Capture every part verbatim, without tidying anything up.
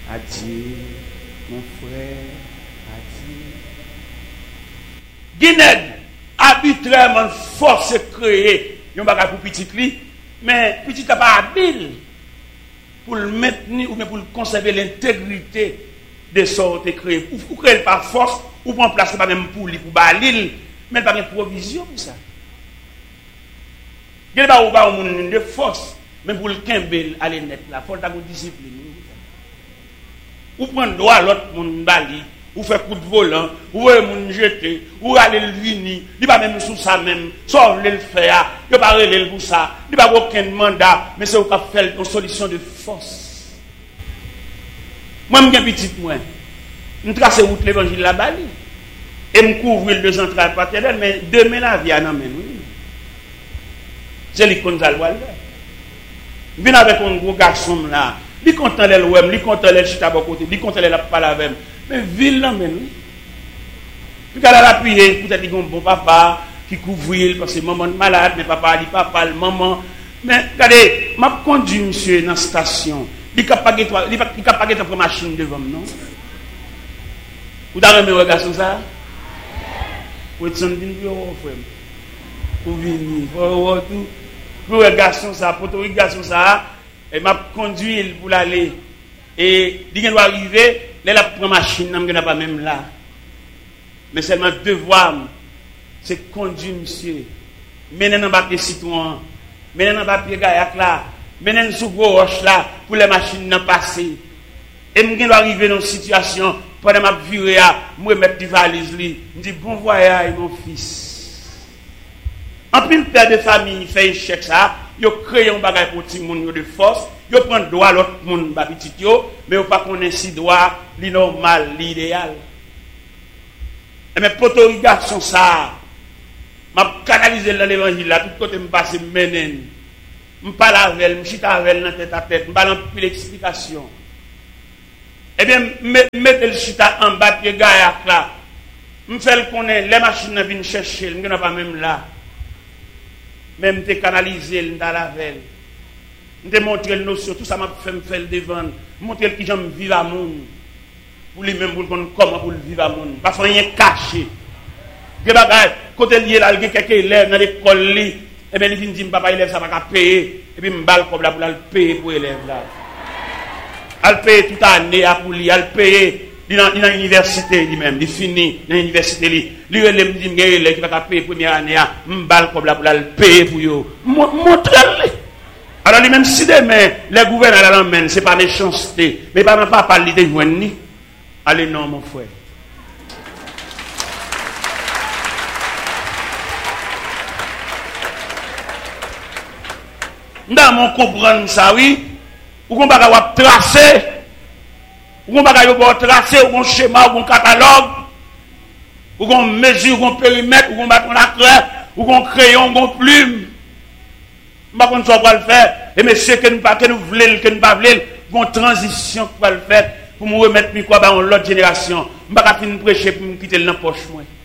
Adieu, mon frère, adieu. Guinée, arbitrairement, force créée, il y a un pour petit li, mais petit n'a pas habile pour le maintenir ou bien pour le conserver l'intégrité de sortes créées. Ou créer par force, ou prendre place pas même pour lui, pour balil, mais pas de provision pour ça. Il n'y a pas de force, même pour le Kimbel, aller net là, il faut avoir une discipline. Ou prendre droit à l'autre monde bali, ou faire coup de volant, ou moun jeter, ou aller le vini, il pas même sous ça même, sauf le faire, il pas relé pour ça, il pas aucun mandat, mais c'est au cas faire une solution de force. Moi je suis petit moi, je trace route l'évangile la bali et me couvre le deux entrailles paternelles, mais demain la vie en amène. C'est l'icône d'Alwal. Je viens avec un gros garçon là. Il content les ouem, il content les chita à côté, il content les la parler avec. Mais ville là men. Puis qu'elle a appuyé, peut-être qu'il y a un bon papa qui couvre parce que maman malade, mais papa dit papa, le maman. Mais regardez, m'a conduit monsieur dans la station. Il capable il capable de prendre machine devant non. Vous avez remis un garçon ça? Vous êtes en vidéo frère. Pour venir, pour tout. Pour un garçon ça, pour un garçon ça. Et m'a conduit pour l'aller. Et il doit arriver, là, la première machine, je n'a pas même là. Mais seulement devoir, c'est conduire, monsieur. Mener dans le papier citoyen, mener dans le papier gaillac là, mener sous gros roche là, pour les machines n'en passer. Et je dois arriver dans une situation, pendant ma virée, je mettre des valises, je dis bon voyage, mon fils. En plus, le père de famille fait échec ça. Yo créé un bagage pour tout le monde de force, yo prend droit l'autre monde ba petit yo, mais yo pas connaît si droit li normal, l'idéal. Et mais poto garçon ça, m'a canaliser dans l'évangile là, tout côté me passer menen. Me parle avec elle, me chita avec elle dans tête à tête, me parle en plus d'explication. Eh bien, mettez le chita en bas pied gaillac là. Me fait le connaître, les machines viennent chercher, me n'a pas même là. Même te canaliser dans la veille. Je te montrer le notion, tout ça m'a fait me faire devant. Montrer qui j'aime vivre à monde. Pour lui-même, pour le comment pour le vivre à monde. Pas rien caché. Des bagages, côté lié là, il y a quelques élèves dans l'école, et bien il vient dire, papa, élève, ça va pas payer. Et puis, je me balle comme là pour le payer pour l'élève là. Elle paye toute l'année pour lui, elle paye. Il est dans l'université lui-même, il finit dans l'université. Il lui dit qu'il va payer la première année, il va le payer pour lui. Montrez-le. Alors lui-même, si demain, les gouverneurs l'emmènent, ce n'est pas méchanceté, mais pas pas parler de joindre. Allez, non, mon frère. Dans mon comprendre ça, oui, ou qu'on va tracer. Ou on va tracer, ou un schéma, ou un catalogue, ou un mesure, ou un périmètre, ou un bâton à clair, ou un crayon, ou un plume. Je ne sais pas ce qu'on va le faire. Et monsieur, que nous ne voulons que nous pas voulons, une transition qu'on va le faire pour me remettre mi quoi dans l'autre génération. Je ne vais pas finir prêcher pour me quitter dans la poche.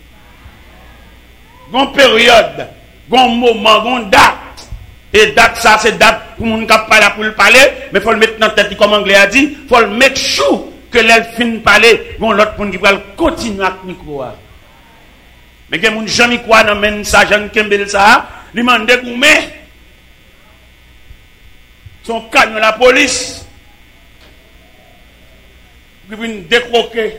Une période, un moment, une date. Et date, ça, c'est date pour nous parler pour le parler, mais il faut le mettre dans la tête, comme l'anglais a dit, il faut le mettre chou. Que l'elle finit de parler, bon, l'autre monde qui va continuer à micro. Mais que mon Jean Micro n'amène ça, Jean Kembel ça, lui m'a dégoumé. Son camion la police. Il vient décroquer.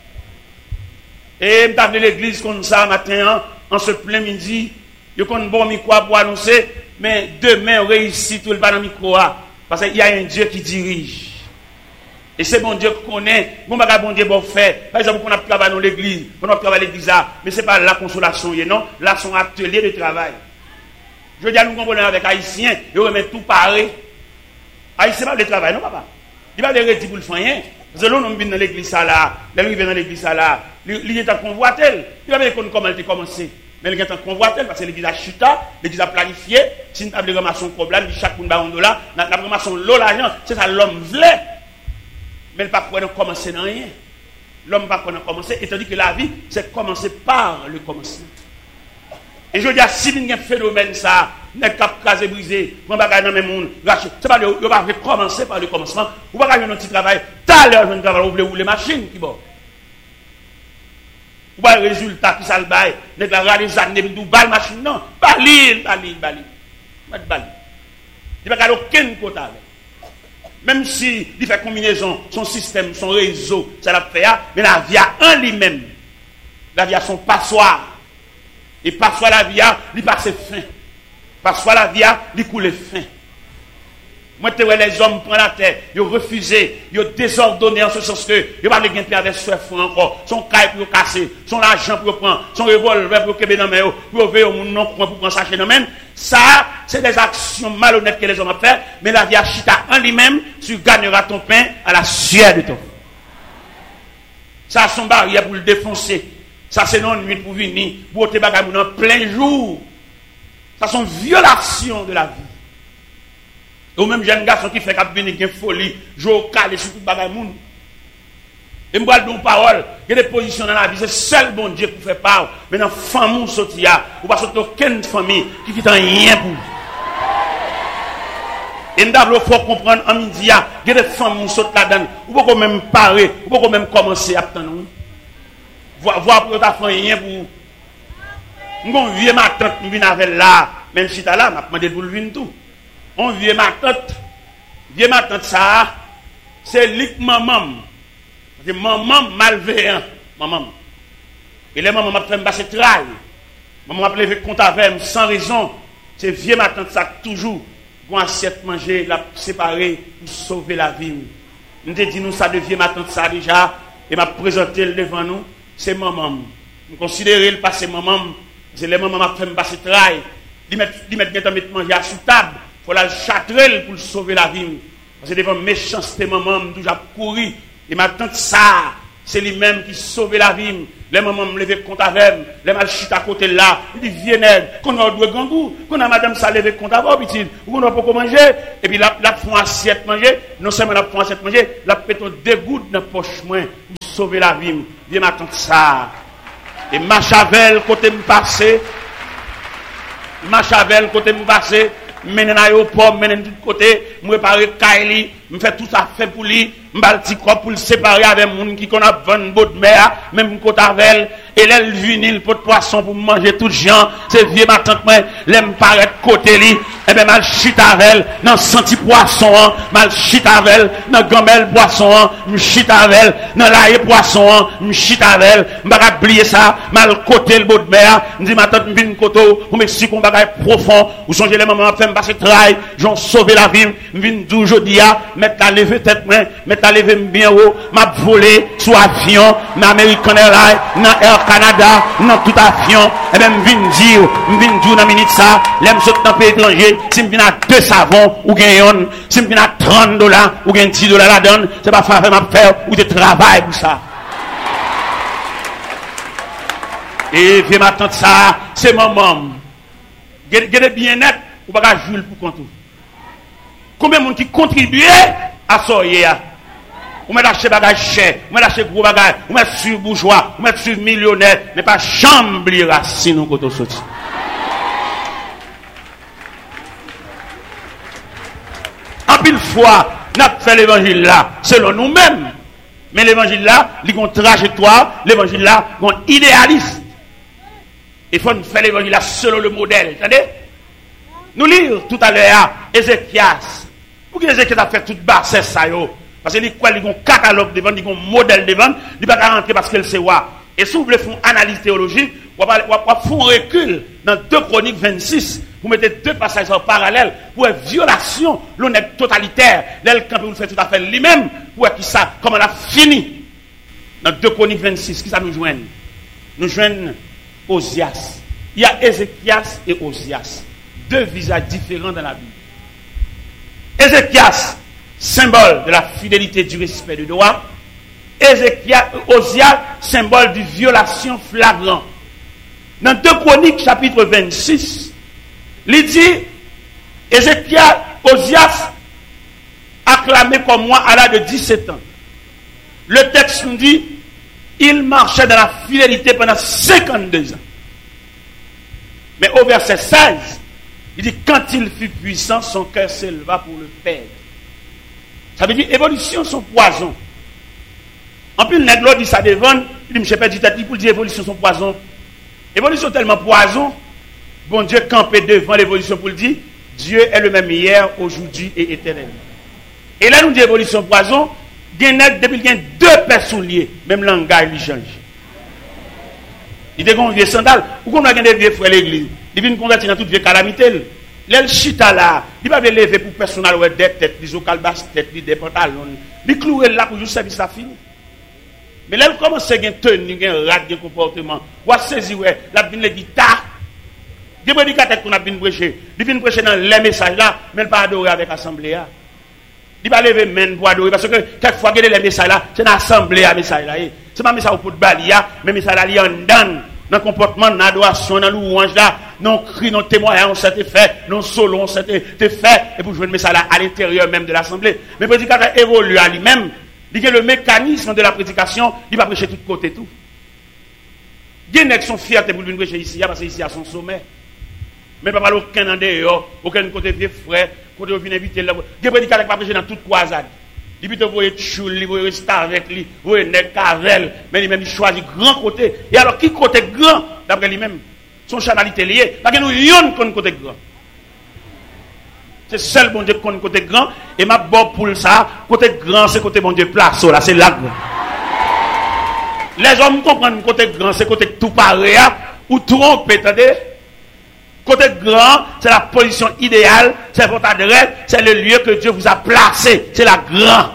Et je suis l'église comme ça matin, en ce plein midi. Je suis un bon micro pour annoncer, mais demain, on réussit tout le bas dans le micro. Parce qu'il y a un Dieu qui dirige. Et c'est bon Dieu qu'on connaît, bon bagage bon Dieu bon fait. Par exemple, on a travaillé dans l'église, on a travaillé dans l'église, mais ce n'est pas la consolation, non, là son atelier de travail. Je dis à nous comprenons avec Haïtiens, ils remettent tout pareil. Haïtien pas de travail, non papa. Il va les pour le faire rien. Parce que l'on vient dans l'église là, là il vient dans l'église là, il est en convoitel. Il va voir comment elle a commencé. Mais il est en convoitel parce que l'église a chuté, l'église a planifié, si nous avons ramassé un problème, chaque monde a un dollar, nous avons ramassé l'eau l'argent, c'est ça l'homme voulait. Mais il ne peut pas commencer dans rien. L'homme ne peut pas commencer, étant dit que la vie, c'est commencer par le commencement. Et je dis à si il y a un phénomène, ça, n'est cap casé brisé, prend bagage dans même monde, racheter. C'est pas le on va commencer par le commencement. Ou pas gagner un petit travail, t'as l'heure de travail, vous voulez rouler machine qui bon. Ou pas le résultat qui ça le bail, n'est pas les années de balle machine non, balil, balil, balil. Pas de balil. Il pas aucun quota avec. Même si il fait combinaison, son système, son réseau, ça l'a fait, mais la vie en lui-même, la vie a son passoire. Et passoire la vie, il passe fin. Passoire la vie, il coule fin. Moi, tu vois les hommes prennent la terre, ils ont refusé, ils ont désordonné en ce sens que ils n'ont pas de gain avec soif encore, son caille pour casser, son argent pour prendre, son revolver pour kéber dans les mains, pour ouvrir au monde non pour prendre ça chez nous mêmes. Ça, c'est des actions malhonnêtes que les hommes ont fait, mais la vie a chita en lui-même, tu gagneras ton pain à la sueur de ton. Ça, son barrière pour le défoncer. Ça, c'est non nuit pour venir, pour te bagaille en plein jour. Ça, c'est une violation de la vie. Ou même jeune garçon qui fait qu'il venir une folie, jouer calé sur tout bagaille moun. Et moi donne parole, il y a des positions dans la vie, c'est seul bon Dieu pour faire part. Mais dans famille sortia, ou pas sortir aucune famille qui quitte rien pour. Et nous devons faut comprendre en midi, il y a des femmes qui sortent là-dedans, ou pas même parer, ou pas même commencer à attendre. Voir voir pour ta famille rien pour. Mon vieux ma tante me vient avec là, même si tu là, m'a demandé pour le venir tout. On vient ma tante, vient ma tante ça, c'est lik maman. C'est maman malveillant, maman. Et les mamans m'a fait me passer travail. Maman m'a levé compte avec sans raison. C'est vieux ma tante ça toujours pour assiette manger, la séparer pour sauver la vie. Nous te dit nous ça de vieux ma tante ça déjà et m'a présenté devant nous, c'est maman. Nous considérer le passé maman, c'est les mamans m'a fait me passer travail. Ils mettent ils mettent mettre manger à sous table. Il faut la châtrelle pour sauver la vie. Parce que devant méchanceté, maman, je toujours couru. Et ma tante, ça, c'est lui-même qui sauve la vie. Les mamans me lever compte avec les mal chute à côté là. Il dit, viens, qu'on a deux gangou, qu'on a madame ça lever compte avec, petit, ou qu'on a pas manger. Et puis la, la font assiette manger. Non seulement la font assiette manger, la péton deux gouttes dans la poche moins pour sauver la vie. Viens, ma tante, ça. Et ma chavel, côté me passer. Ma chavel, côté me passer. Menen aéroport, menen de côté, me préparer Kaili, me fait tout ça fait pour lui, m'bal petit corps pour le séparer avec moun qui qu'on a vingt bottes de mer, même côté avec et l'elle vinil pot de poisson pour manger tout gens, c'est vieux ma tante moi, l'aime paraître côté li, et ben mal chita avec dans senti poisson, mal chita avec dans gambel poisson, me chita avec dans laie poisson, me chita avec, m'ba oublier ça, mal côté le bout de mer, me dit ma tante vinn koto, pour m'expliquer un bagage profond, ou songez les mamans fait passer travail, j'en sauver la vie, vinn dou jodi a, mettre la lever tête moi, mettre la lever bien haut, m'a volé sous avion, dans American Airlines, dans Air Canada, dans tout avion, et même vinn dire, vinn dire dans minute ça, l'aime saute dans pays étranger, si me vinn à deux savons ou gagne, si me vinn à trente dollars ou gagne dix dollars la donne, c'est pas faire m'a faire ou de travail pour ça. Et viens m'attendre ça, c'est maman. Gardez bien net, ou pas jouer pour compte. Combien de monde qui contribue à ça hier? Ou met acheter bagage cher, ou met acheter gros bagage, ou met sur bourgeois, ou met sur millionnaire, mais pas chambre racine ou côté sorti. En pile fois, n'a fait l'évangile là selon nous-mêmes. Mais l'évangile là, il y a une trajectoire, l'évangile là, il y a un idéaliste. Il faut faire l'évangile là selon le modèle. Attendez? Nous lire tout à l'heure Ézéchias. Pour que Ézéchias a fait toute basse ça yo. Parce qu'il quoi il y a un catalogue devant, il y a un modèle devant, il ne va pas rentrer parce qu'il sait quoi. Et si vous voulez faire une analyse théologique, vous allez faire un recul dans deux Chroniques vingt-six. Vous mettez deux passages en parallèle pour une violation, l'honnête totalitaire. L'elle quand vous le faites tout à fait lui-même, pour qui ça, comment on a fini. Dans deux Chroniques vingt-six, qui ça nous joigne? Nous joignons Osias. Il y a Ézéchias et Osias. Deux visages différents dans la Bible. Ézéchias, symbole de la fidélité, du respect du droit. Ézéchias, Osias, symbole de violation flagrante. Dans deux Chroniques, chapitre vingt-six, il dit, Ézéchias, Osias, acclamé comme moi à l'âge de dix-sept ans. Le texte nous dit, il marchait dans la fidélité pendant cinquante-deux ans. Mais au verset seize, Il dit, quand il fut puissant, son cœur s'éleva pour le perdre. Ça veut dire, évolution, son poison. En plus, le nègre dit ça devant, il dit, je ne sais pas du tout, pour dire, évolution, son poison. Évolution tellement poison, bon Dieu campé devant l'évolution pour le dire, Dieu est le même hier, aujourd'hui et éternellement. Et là, nous dit évolution poison, depuis qu'il y a deux personnes liées, même langage, il change. Il dit qu'on vieux sandal, ou qu'on a des vieux frères l'église, il vient convertir dans toute vieille calamité. L'el chita là, il va lever pour personnel ou des têtes, des ocalbas têtes, des pantalons, il clouer là pour juste service à fini. Mais là, il commence à gagner tenue, un rat de comportement. Ou à saisir, la bin les guitares. Des prédicateurs qu'on a bien prêché. Il vient prêcher dans les messages là, mais il pas adorer avec l'assemblée. Il va lever main pour adorer. Parce que quelquefois, il y a les messages là, c'est dans l'assemblée à message là. C'est pas message pour balia, mais message là, il y a un dan. Dans le comportement, dans l'adoration, dans louange là, non cri, non témoignage, on s'était fait, non solo, on s'était fait. Et pour jouer le message là à l'intérieur même de l'assemblée. Mais le prédicateur évolue à lui-même. Il y a le mécanisme de la prédication, il va prêcher de tous côtés tout. Il y a qui sont fiers pour venir prêcher ici, parce que ici à son sommet. Mais pas aucun en dehors, aucun côté vieux frère, côté où vient inviter là. Il y a des prédicateurs qui va prêcher dans toute croisade. Il peut vous être choul, vous rester avec lui, vous êtes carrel, mais lui-même il choisit grand côté. Et alors qui côté grand d'après lui-même, son chanalité liée, parce que nous yon qu'on côté grand. C'est seul bon Dieu qui connaît côté grand. Et ma bon pour ça, côté grand, c'est côté bon Dieu place. Là, c'est là. Les hommes comprennent côté grand, c'est côté tout pareil. Ou trompe, attendez. Côté grand, c'est la position idéale, c'est votre adresse, c'est le lieu que Dieu vous a placé. C'est la grand.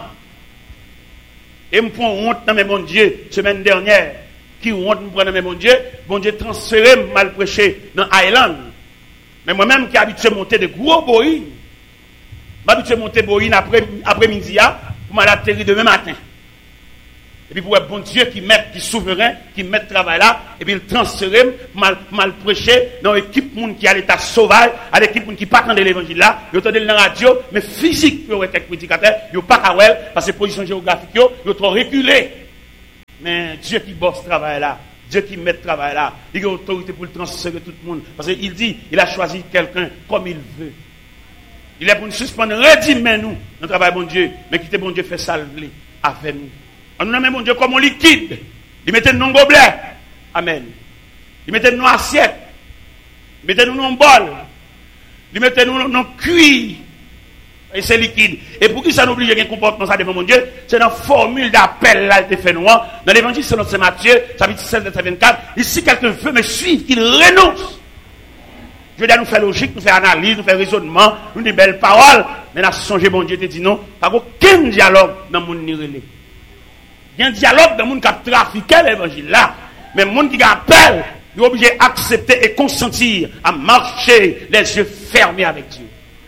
Et me prend honte dans mes bon Dieu, semaine dernière. Qui honte me prend dans mes bon Dieu, bon Dieu transféré, mal prêché dans Island. Mais moi-même qui habitué à monter de gros boïs, m'habitué à monter boïs après, après-midi, pour m'atterrir demain matin. Et puis pour être bon Dieu qui met, qui est souverain, qui met le travail là, et puis il transfère, mal, mal prêcher dans l'équipe monde qui a l'état sauvage, à l'équipe monde qui pas attendre l'évangile là, ils entendent dans la radio, mais physique, ils ont été prédicateurs, ils n'ont pas qu'à voir, parce que position géographique, ils ont trop reculé. Mais Dieu qui bosse ce travail là, Dieu qui met le travail là, il a autorité pour le transférer tout le monde. Parce qu'il dit, il a choisi quelqu'un comme il veut. Il est pour nous suspendre, redimez nous, notre travail bon Dieu, mais quittez bon Dieu fait salver avec nous. On nous nomme bon Dieu comme un liquide. Il mettait nous dans un gobelet. Amen. Il mettait nous dans une assiette. Il mettait nous dans un bol. Il mettait nous dans un cuir. Et c'est liquide. Et pour qui ça n'oblige un comportement ça devant mon Dieu, c'est dans la formule d'appel là, il fait noir. Dans l'évangile selon Saint Matthieu, chapitre seize, verset vingt-quatre, et si quelqu'un veut me suivre, qu'il renonce. Je veux dire, nous faire logique, nous faire analyse, nous faire raisonnement, nous des belles paroles, mais là, songez, bon Dieu te dit non, pas aucun dialogue dans le monde nirélé. Il y a un dialogue dans le monde qui a trafiqué l'évangile là, mais le monde qui appelle, il est obligé d'accepter et consentir à marcher les yeux fermés avec Dieu.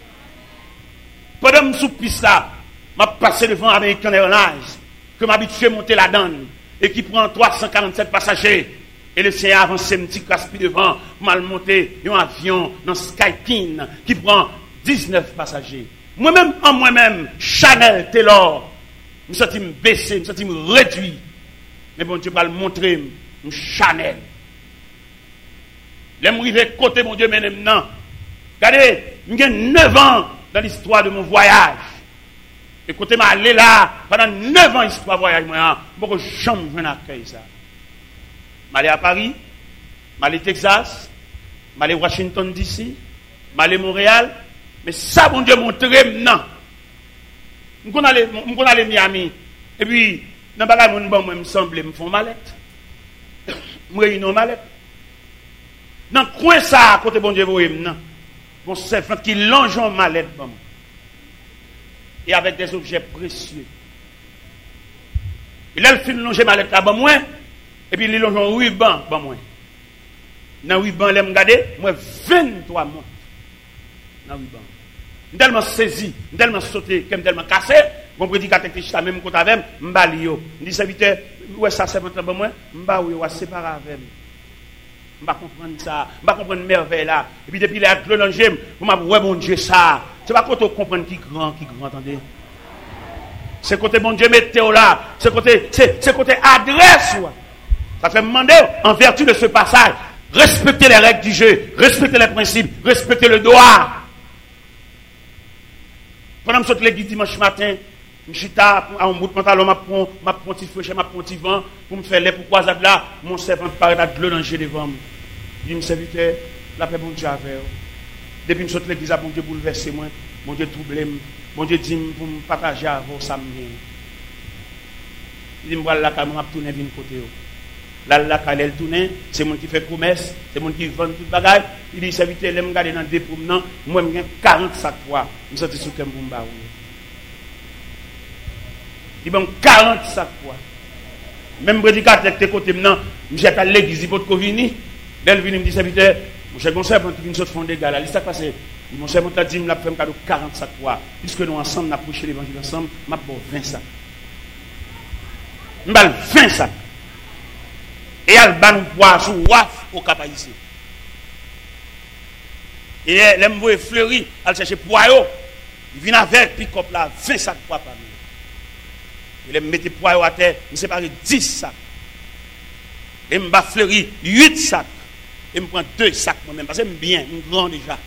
Pendant que je suis piste là, je suis passé devant American Airlines, que je m'habitue à monter la donne, et qui prend trois cent quarante-sept passagers. Et le Seigneur avance un petit caspi devant, mal monté un avion dans Skypin, qui prend dix-neuf passagers. Moi-même, en moi-même, Chanel, Taylor, je me sens baissé, je me sens réduit. Mais bon Dieu va le montrer, Chanel. Les m'arriver côté mon Dieu maintenant. Regardez, j'ai neuf ans dans l'histoire de mon voyage. Et côté m'a allé là, pendant neuf ans histoire voyage, moi, je ne peux jamais accueillir ça. Je suis allé à Paris, je suis allé au Texas, je suis allé à Washington D C, je suis allé à Montréal, mais ça, bon Dieu, montre maintenant. Je suis allé à Miami, et puis, dans le bagage, je me semble, je me fais une mallette. Je me réunis une mallette. Dans le coin, ça, à côté bon Dieu, vous voyez, mon servant qui longe en mallette, et avec des objets précieux. Et là, il fait longer mallette là, bon, moi, et puis il longe en ruban, bon, moi. Dans le ruban, il me regarde, moi, vingt-trois mois. Dans le ruban. Je suis tellement saisi, je suis tellement sauté, je suis tellement cassé, mon prédicateur qui est même contre avec moi, je me dis, serviteur, où est-ce que ça fait moi? Je me dis, séparer avec moi. Je ne comprends pas ça, je ne comprends pas une merveille là. Et puis depuis les actes de l'angèle, vous m'avez dit, ouais, mon Dieu, ça. C'est pas quand on comprend qui grand, qui grand, attendez. C'est côté bon Dieu, météo là. C'est côté, c'est, c'est côté adresse. Ça fait me demander, en vertu de ce passage, Respectez les règles du jeu, respectez les principes, respectez le droit. Pendant que je l'église dimanche matin, je suis à un bout de pantalon, je prends un petit feu, je prends un petit vent, pour me faire les pour croiser là, mon servant paraît de l'eau dans le jeu devant moi. Je dis, mon serviteur, la paix, bon Dieu, avec vous. Depuis que je suis l'église, bon Dieu bouleversé moi, bon Dieu troublé moi, bon Dieu dit pour me partager avec vous, ça me vient. Il dit, je vais là, je vais tourner de côté. Là, là, quand elle tourne, c'est mon qui fait promesse, c'est mon qui vend tout le bagage. Il dit, serviteur, je me garde dans des promenants, moi, je gagne quarante sacs fois. Je me sens sur le Kembumba. Il dit, quarante sacs fois. Même prédicateur qui est côté maintenant, je suis à l'église, il faut que vini. Elle vient me dit, serviteur, mon cher conseil, quand tu viens de faire des gars, là, il s'est passé. Mon cher conseil dit, je vais faire quarante sacs fois. Puisque nous ensemble, nous avons prêché l'évangile ensemble, je vais faire vingt sacs. Je vais vingt sacs. Et elle va nous boire sous waf au cap ici. Et elle me voit fleuri, elle cherche poireau. Il vient avec pick-up là, vingt sacs de poids par nous. Il me met poireau à terre, il me sépare dix sacs. Et me bat fleuri, huit sacs. Et me prend deux sacs moi-même, parce que j'aime bien, je suis grand déjà.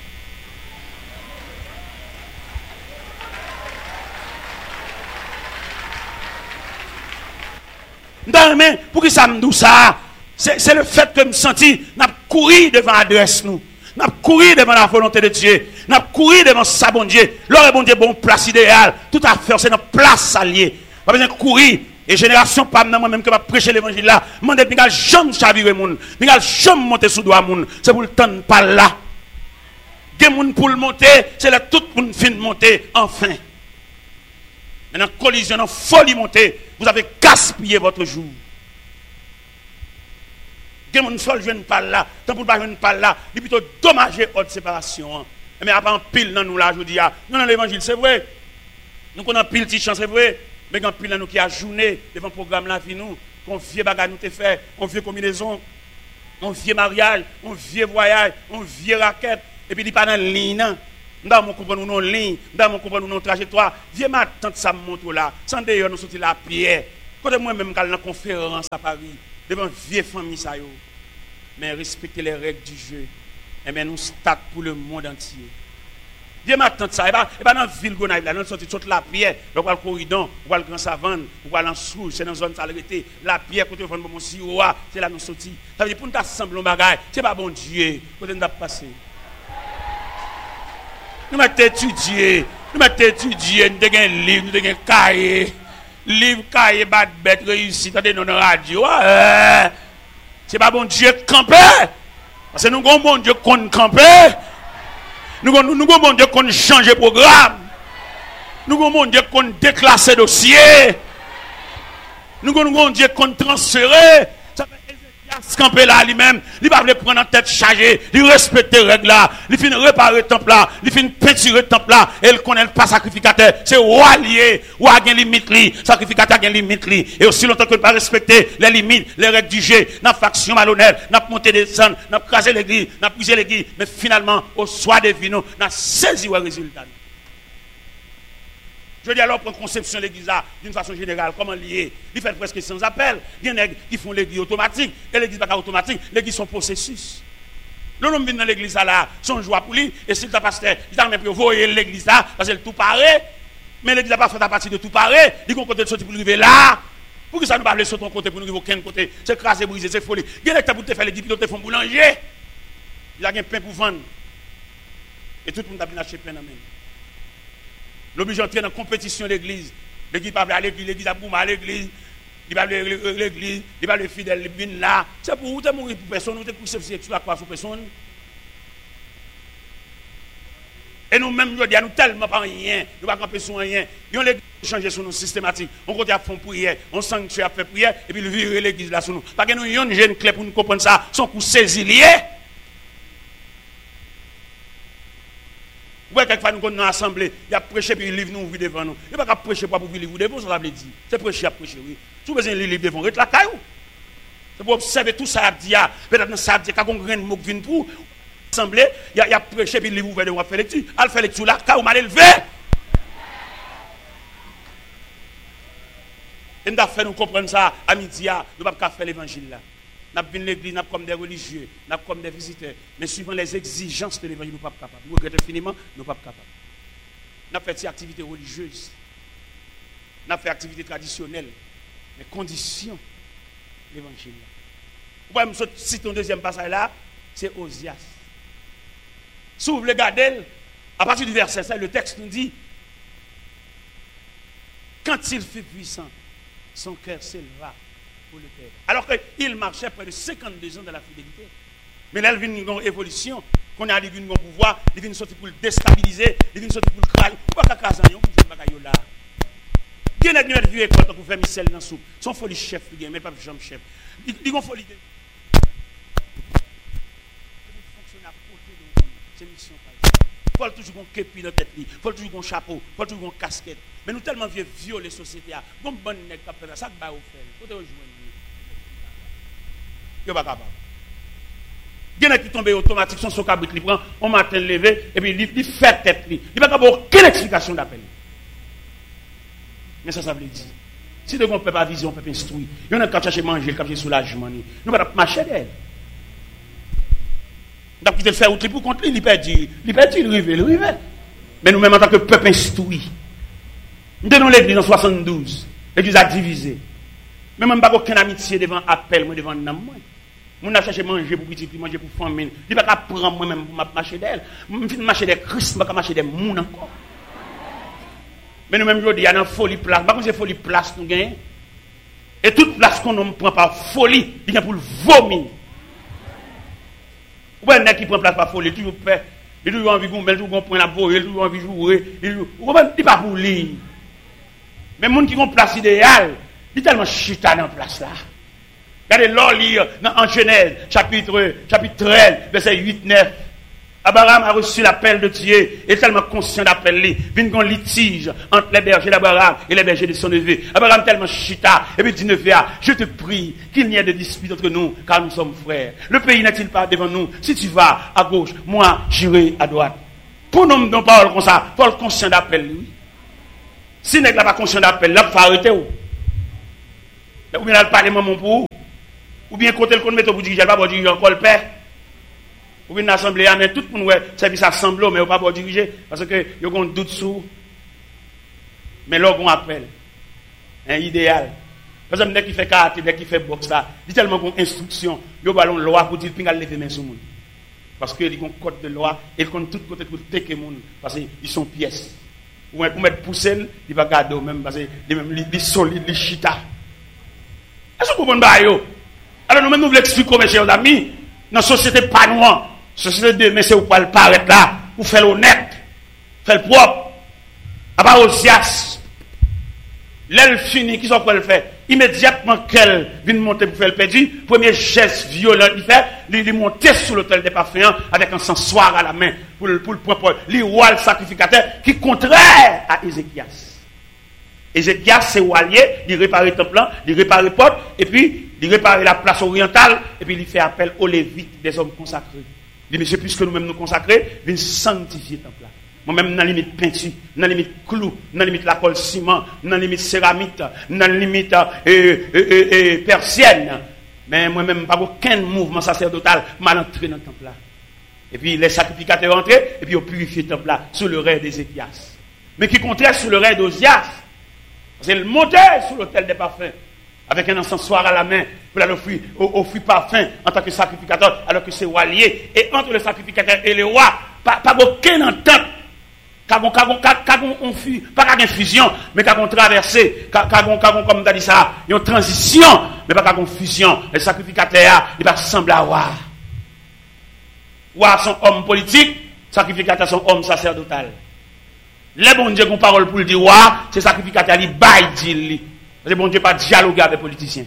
Dans mais pour que ça me dise ça, c'est le fait que je me senti, n'a couru devant l'adresse nous, n'a couru devant la volonté de Dieu, n'a couru devant sa bon Dieu. L'heure bon Dieu bon place idéale, tout à fait c'est notre place alliée. Pas besoin de courir. Et génération pas moi-même que m'a prêcher l'évangile là, m'dé puis gal jamais chavirer moun, puis gal jamais monter sous doigt moun, c'est pour le temps pas là. Gen moun pour le monter, c'est là tout moun fin monter enfin. Maintenant collision en folie monter, vous avez gaspillé votre jour. Gen moun sol jeune pas là, tant pour pas jeune pas là, il plutôt dommager haute séparation. Mais après en pile dans nous là je dis ah, non dans l'évangile c'est vrai. Nous connaissons pile petit chance c'est vrai. Mais quand pile nous qui a journée devant le programme la vie nous, qu'on vieux bagage nous te fait, on vieux combinaison, on vieux mariage, on vieux voyage, on vieux raquette et puis il pas dans ligne. Dans mon comprendre nous ligne, dans mon comprendre nous trajectoire, vieux ma tante ça montre là, sans d'ailleurs nous sortir la pierre. Quand moi même quand dans conférence à Paris, devant vieux famille ça yo. Mais respecter les règles du jeu. Et bien nous start pour le monde entier. Dieu m'attend ça. Et pas dans la ville Gonaïve, là, nous sortons toute la pierre, on va le corridor, on va le grand savane, on va l'ensouche, c'est dans une zone salubrité. La pierre, côté de mon siroa, c'est là nous sortis. Ça veut dire pour nous assembler un bagage, c'est pas bon Dieu, côté nous passer. Nous m'avons étudié, nous m'avons étudié, nous avons un livre, nous avons un cahier, livre, cahier, bad bête, réussite, nous avons une radio. C'est pas bon Dieu camper. Parce que nous avons bon Dieu qu'on camper. Nous avons nous bon Dieu qu'on change de programme. Nous avons bon Dieu qu'on déclasse dossier. Nous avons bon Dieu qu'on transfère. Ça fait Ézéchias camper là lui-même. Il va le prendre en tête chargée. Il respecte les règles là. Il finit réparer le temple là. Il finit peinturer le temple là. Et il connaît pas sacrificateur. C'est roi lié. Roi a une limite li. Sacrificateur a une limite li. Et aussi longtemps que ne pas respecter les limites, les règles du jeu, n'a faction malhonnête, n'a monté des sons, n'a crasé l'église, n'a brisé l'église. Mais finalement, au soir des vinos, n'a saisi le résultat. Je dis alors, pour conception de l'église d'une façon générale, comment lier? Il fait presque sans appel. Il y en a qui font l'église automatique. Et l'église n'est pas automatique. L'église sont processus. Le nom vient dans l'église là, son joie pour lui. Et si le pasteur, il a même pour voir l'église là, parce que tout paraît. Mais l'église n'a pas fait à partir de tout paraît. Il y a un côté de sortir pour arriver là. Pour que ça ne pas sur ton côté, pour nous arriver aucun côté. C'est crasé, brisé, c'est folie. Il y a des pour te faire l'église, puis te font boulanger. Il y a un pain pour vendre. Et tout le monde a bien acheté pain dans même. L'obligé d'entrer dans la compétition de l'église. L'église va à l'église, l'église a boumé à l'église. Il va à l'église, il va le fidèle, il vient là. C'est pour vous, tu mourir pour personne, vous êtes poussé sur la croix sur personne. Et nous-mêmes, nous disons, nous tellement pas rien, nous ne pouvons pas camper sur rien. Nous l'église changer sur nous systématique. On continue à faire prière, on sanctuaire à faire prière, et puis le virer l'église là sur nous. Parce que nous avons une jeune clé pour nous comprendre ça, son coup saisi lié. Vous voyez, quelquefois, nous sommes dans l'assemblée, il y a prêché, puis il livre nous ouvrir devant nous. Il n'y a pas qu'à prêcher pour ouvrir le livre devant, ça veut dire. C'est prêcher à prêcher, oui. Si vous avez un livre devant, reste la caillou. C'est pour observer tout ça, peut-être ça, il y a un grain de mot qui vient pour l'assemblée, il y a prêché, puis il livre ouvert devant, faire lecture. Elle fait lecture là, caillou mal élevé. Et nous avons fait nous comprendre ça à midi, nous ne pouvons pas faire l'évangile là. Nous venons l'église, nous comme des religieux, nous comme des visiteurs. Mais suivant les exigences de l'évangile, nous ne sommes pas capables. Nous regrettons infiniment, nous ne sommes pas capables. Nous fait des activités religieuses. Nous fait des activités traditionnelles. Mais conditions l'évangile. Vous pouvez me citer un deuxième passage là, c'est Osias. Si vous voulez regarder, à partir du verset cinq, le texte nous dit, quand il fut puissant, son cœur s'éleva pour le Père. Alors qu'il marchait près de cinquante-deux ans dans la fidélité. Mais là, il vient une évolution. Qu'on a dit un pouvoir, il vient sortir pour le déstabiliser, il vient sortir pour le crailler. Pourquoi il y a un peu là? Il y a une vieux école pour faire Michel dans la soupe. Son folie chef, il y a même pas de chef. Il y a une folie de. C'est une mission. Il faut toujours un képi dans la tête, il faut toujours un chapeau, il faut toujours une casquette. Mais nous tellement vieux violer la société. Bon, bon, nèg qui fait ça, ça va vous faire. Côté rejoindre. Yo pas capable. Il y en a qui tombent automatique, son cabrit, il prend, on matin levé, et puis il fait tête. Il n'y a pas aucune explication d'appel. Mais ça, ça veut dire. Si de bon peuple a vision, on peut instruire. Il y en a qui chercher manger, qui chercher soulagement. Nous ne pouvons pas marcher d'elle. Donc, il te fait outre pour contre lui, il peut dire, il peut dire, il rive, il rive. Mais nous-mêmes, en tant que peuple instruit, nous tenons l'église en soixante-douze. L'église a divisé. Mais même pas aucune amitié devant appel, moi devant nam moi. Moun a cherché manger pour petit, manger pour famille. Il pas prendre moi-même pour marcher d'elle. Je vais marcher des Christ, je vais marcher des moun encore. Mais nous-mêmes, il y a une folie place. Par contre, c'est folie place nous gagnons. Et toute place qu'on ne prend par folie, il y a pour le vomir. Ou bien, il qui prend place par folie, toujours fait. Il a toujours envie de gommer, toujours envie de prendre la boue, il a toujours envie de jouer. Il n'est pas pour lui. Mais les gens qui ont place idéale, il est tellement chita dans la place là. Regardez l'or lire en Genèse, chapitre, chapitre treize, verset huit neuf. Abraham a reçu l'appel de Dieu, il est tellement conscient d'appel. Il vient un litige entre les bergers d'Abraham et les bergers de son neveu. Abraham tellement chita, et puis dit neveu, je te prie qu'il n'y ait de dispute entre nous, car nous sommes frères. Le pays n'est-il pas devant nous? Si tu vas à gauche, moi j'irai à droite. Pour nous, nous parlons comme ça, il faut être conscient d'appel. Si n'est pas conscient d'appel, là, il faut arrêter. Ou bien, il parle maman pour ou bien, côté le qu'on met au bout du dirigeant, il va pas diriger encore le père. Ou bien, l'assemblée, mais tout le monde, ouais, service assemblée, mais il ne va pas diriger. Parce que, il y a un doute sur. Mais là, on appelle. Un idéal. Par exemple, dès qu'il fait karaté, dès qu'il fait boxe, là, il y a tellement d'instructions. Il y a une loi pour dire qu'il a levé main sur le monde. Parce qu'il y a un code de loi, et il compte tout côté pour tecker le monde. Parce qu'ils sont pièces. Ou pour mettre poussé, il va garder même, parce qu'il est solide, il est chita. Est-ce que vous comprenez? Alors nous-mêmes, nous voulons expliquer, mes chers amis, dans la société pas noire, la société de mais c'est où pas le paraître là, pour faire l'honnête, faire le propre. À part Osias, l'aile fini, qui sont pour le faire? Immédiatement qu'elle vient monter pour faire le perdu, premier geste violent, il fait, il monter sur l'autel des parfums avec un sensoir à la main, pour le, pour le propre, lui, roi le sacrificateur, qui est contraire à Ézéchias. Ézéchias, c'est Walier, il répare le temple, il répare les portes, et puis il répare la place orientale, et puis il fait appel aux Lévites, des hommes consacrés. Il dit, monsieur, puisque nous-mêmes nous consacrer, viens sanctifier le temple. Moi-même, dans la limite peinture, dans la limite clou, dans la limite la colle ciment, dans la limite céramique, dans la limite euh, euh, euh, euh, persienne. Mais moi-même, pas aucun mouvement sacerdotal mal entré dans le temple là. Et puis les sacrificateurs entrés, et puis ils ont purifié le temple là, sous le règne d'Ézéchias. Mais qui contraire sous le règne d'Osias. C'est le monter sur l'autel des parfums, avec un encensoir à la main, pour aller offrir, offrir parfum en tant que sacrificateur, alors que c'est roi lié. Et entre le sacrificateur et le roi, pas, pas aucune entente. Pas une fusion, mais qu'on traversé, comme tu as dit ça, une transition, mais pas une fusion. Le sacrificateur, il va ressembler à roi. Roi sont hommes politiques, sacrificateurs sont hommes sacerdotal. Les bon Dieu qui ont parole pour le dire, roi, c'est sacrificateur, il baille, dit. Le bon Dieu pas dialoguer avec les politiciens.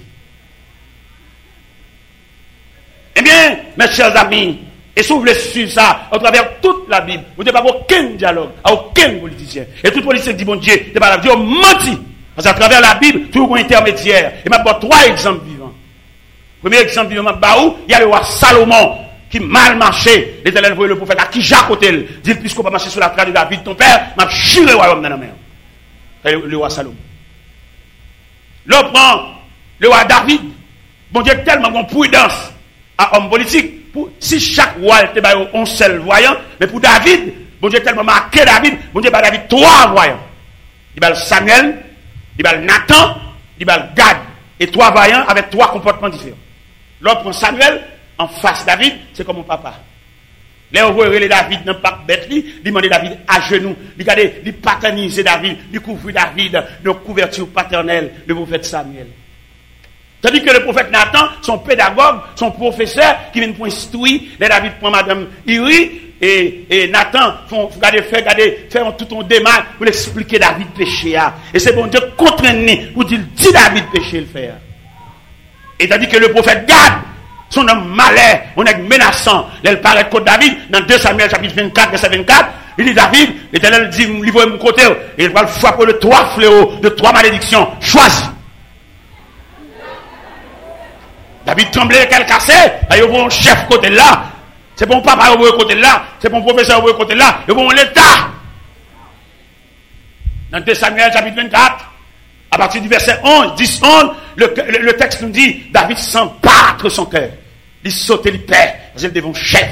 Eh bien, mes chers amis, et si vous voulez suivre ça, à travers toute la Bible, vous n'avez pas aucun dialogue, à aucun politicien. Et tout politicien dit, bon Dieu, Dieu a menti. Parce qu'à travers la Bible, tout un intermédiaire. Et maintenant, trois exemples vivants. Premier exemple vivant, il y a le roi Salomon, qui mal marché. L'Éternel voyait le prophète à qui Jacques Otel. Dit, puisqu'on va marcher sur la trace de David, ton père, m'a juré le royaume dans la mer. Le roi Salomon. L'autre prend le roi David. Bon Dieu tellement bon prudence à homme politique. Pour, si chaque roi était un seul voyant, mais pour David, bon Dieu tellement marqué David, bon Dieu par David trois voyants. Il y a Samuel, il y a Nathan, il y a Gad. Et trois voyants avec trois comportements différents. L'autre prend Samuel, en face David, c'est comme mon papa. Là, on voit David dans pas bête, il demande David à genoux, il regarde, il paternise David, il couvre David de couverture paternelle, le prophète Samuel. Tandis que le prophète Nathan, son pédagogue, son professeur, qui vient pour instruire, les David prend madame Iri, et, et Nathan, font, regardez, fait, regardez, faire tout ton démarche pour expliquer David péché. Et c'est bon Dieu contraigné pour dire, dis David péché le faire. Et tandis que le prophète Gad, son homme malais, on est menaçant, il paraît contre David, dans deux Samuel chapitre vingt-quatre, verset vingt-quatre, il dit David, l'Éternel dit, livre mon côté, et il va le frapper de trois fléaux, de trois malédictions, choisis. David tremblait, qu'elle cassait, il y a un chef côté là, c'est bon papa au côté là, c'est bon professeur au côté là, et bon l'État. Dans deux Samuel chapitre vingt-quatre, à partir du verset onze, dix, onze, le, le, le texte nous dit, David sent battre son cœur. Il saute, il perd, parce qu'il devant chef.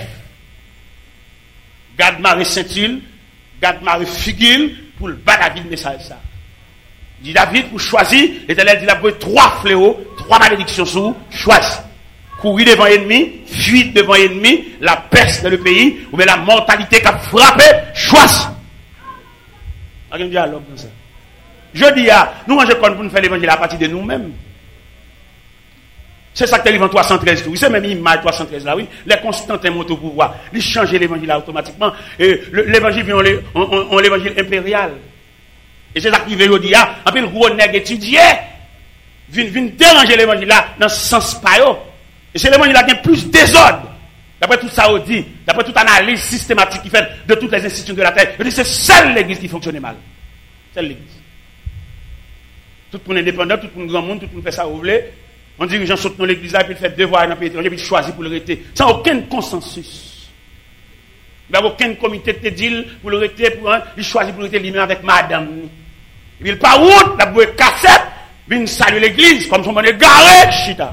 Gad Marie Saint-Il, Gad Marie Figil, pour le bas David message ça. Il dit David, pour choisir, l'Éternel dit, il a pris trois fléaux, trois malédictions sur, choisis. Courir devant l'ennemi, fuir devant l'ennemi, la peste dans le pays, ou bien la mortalité qui a frappé, choisis. Il y a un dialogue comme ça. Je dis, ah, nous mangeons pour nous faire l'évangile à partir de nous-mêmes. C'est ça que arrive en trois cent treize. Oui, c'est même l'image trois cent treize là, oui. Les Constantins montent au pouvoir. Ils changent l'évangile automatiquement. Et l'évangile vient en l'évangile impérial. Et c'est ça qui veut dire, ah, un peu le gros nègre étudié, vient déranger l'évangile là, dans ce sens pas. Et c'est l'évangile là qui a plus désordre. D'après tout ça, on dit, d'après toute analyse systématique qui fait de toutes les institutions de la terre, je dis, c'est seule l'église qui fonctionne mal. Seule l'église. Tout le monde indépendant, tout le monde grand monde, tout le monde fait ça, vous voulez. On dit que les gens sautent dans l'église là, puis ils font devoir dans le pays étranger, puis ils choisissent pour le rester. Sans aucun consensus. Il n'y a aucun comité de deal pour le rester, pour un, il choisit pour le rester lui-même avec madame. Et puis il part route, la bouée cassette, puis il salue l'église, comme son monde est garé, chita.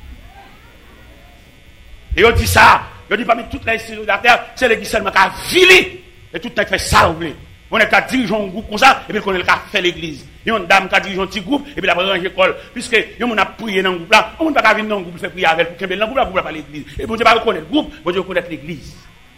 Et on dit ça, on dit parmi toutes les institutions de la terre, c'est l'église seulement qui a vilé, et tout le monde fait ça, vous voulez. On est qu'à diriger un groupe comme ça, et puis on est qu'à faire l'église. Il y a une dame qui a dirigé un petit groupe, et puis la ranger l'école. Puisque, il y a un prié dans le groupe là, on ne peut pas venir dans le groupe, faire prier avec, pour qu'il y ait dans le groupe là, pour pas l'église. Et bon Dieu va reconnaître le groupe, bon Dieu reconnaître l'église.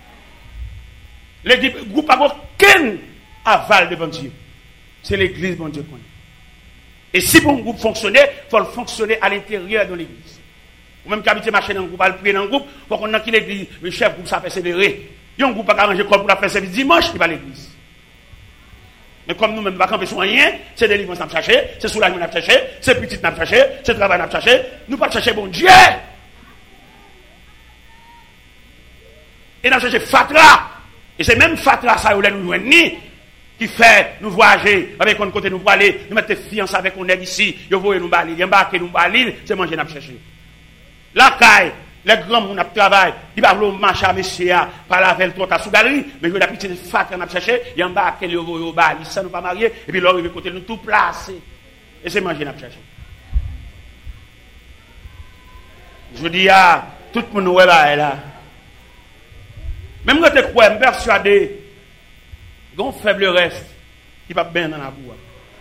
Le groupe n'a aucun aval devant Dieu. C'est l'église, bon Dieu connaît. Et si bon groupe fonctionnait, il faut le fonctionner à l'intérieur de l'église. Ou même qu'habiter marcher dans le groupe, à le prier dans le groupe, il faut qu'on ait l'église, le chef groupe, ça persévérer. Il y a un groupe qui a arrangé l'école pour la faire service dimanche, il va à l'église. Mais comme nous-mêmes, nous ne pouvons pas camper sur rien, c'est délivrance qu'on a cherché, c'est soulagement qu'on a cherché, c'est petit qu'on a cherché, c'est travail qu'on a cherché, nous ne pouvons pas chercher bon Dieu. Et nous avons cherché Fatra. Et c'est même Fatra, ça, où nous joignons, qui fait nous voyager avec un côté, nous pour aller, nous mettre fiancés avec un nègre ici, nous voyons nous balir, nous embarquer, nous balir, c'est manger, nous chercher. La caille, les grands gens qui travaillent, ils ne marcher à monsieur, par la veille, à sous galerie, mais ils ont la petite fatra qu'on a cherché, ils embarquent, ils vont au bal, ils ne sont pas mariés, et puis là, ils vont côté nous tout placer. Et c'est manger, nous chercher. Je dis, ah, tout le monde est là. Même quand tu crois, je suis persuadé, il y a un faible reste qui va bien dans la boue.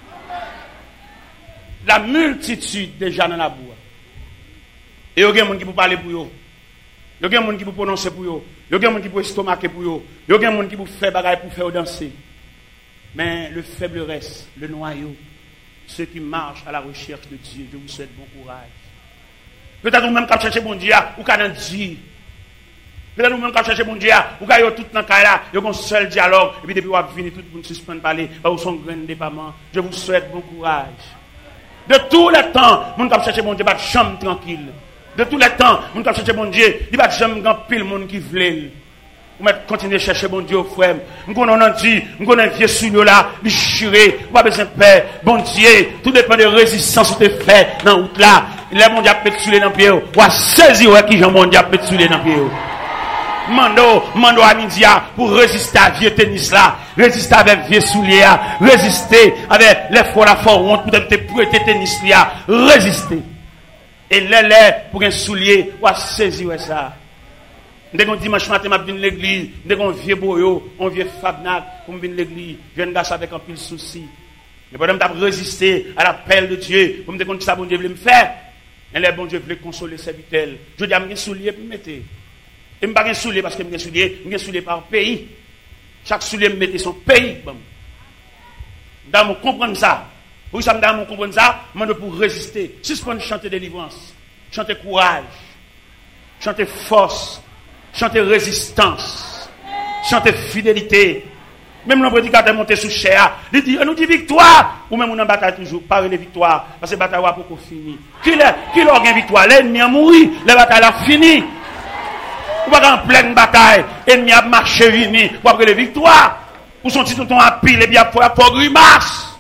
La multitude déjà dans la boue. Et il y a des gens qui peuvent parler pour eux. Il y a des gens qui peuvent prononcer pour eux. Il y a des gens qui peuvent estomaquer pour eux. Il y a des gens qui peuvent faire bagaille pour faire danser. Mais le faible reste, le noyau, ceux qui marchent à la recherche de Dieu, je vous souhaite bon courage. Peut-être vous-même qui cherchez bon Dieu, ou qui avez Dieu. Peut-être vous-même qui cherchez bon Dieu, ou qui avez tout dans le cas là, il y a un seul dialogue, et puis depuis vous avez fini, tout le monde suspend de parler, vous son grand dépendant. Je vous souhaite bon courage. De tous les temps, vous qui cherchez bon Dieu, pas de chambre tranquille. De tous les temps, vous qui cherchez bon Dieu, il n'y a pas de chambre grand pile monde qui veut. Vous continuez à chercher bon Dieu, frère. Nous connaissons Dieu, nous connaissons vieux sous là, déchiré, pas besoin de paix. Bon Dieu, tout dépend de résistance que tu fais dans la route là. Les monde a pétulé dans le pied. Ou à saisir qui j'en monde a pétulé dans le pied. Mando, mando à midi pour résister à vieux tennis là, résister avec vieux souliers, résister avec les fois la fois honte pour te prêter tennis là, résister. Et là, pour un soulier, ou à saisir ça. Dès qu'on dimanche matin, je viens à l'église, dès qu'on vieux boyo, on vieux fabnac, pour venir à l'église, je viens gâcher avec un pile souci. Mais pendant que je résister à l'appel de Dieu, pour me dire que ça, bon Dieu voulait me faire, et les bon Dieu voulait consoler ses serviteurs. Je dis à mes souliers pour me mettre. Et je ne pas un soulier parce que je soulier, je soulier par pays. Chaque soulier me mettait son pays. Dans mon comprendre ça. Pour ça, dans mon comprendre ça, je pour résister. Suspendre chanter délivrance, chanter courage, chanter force, chanter résistance, chanter fidélité. Même le prédicateur monté sous chair, il dit, on nous dit victoire, ou même on en bataille toujours, pas les victoires, parce que la bataille va pour finir. Qui l'a gagné victoire? L'ennemi a mouru, la bataille a fini. Ou pas en pleine bataille, l'ennemi a marché vini, ou après les victoires, ou son titre ton à pile, et bien pour pour grimace.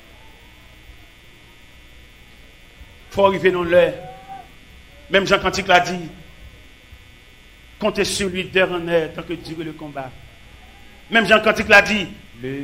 Faut arriver dans l'heure. Même Jean Cantique l'a dit, comptez sur lui dernier tant que dure le combat. Même Jean Cantique l'a dit,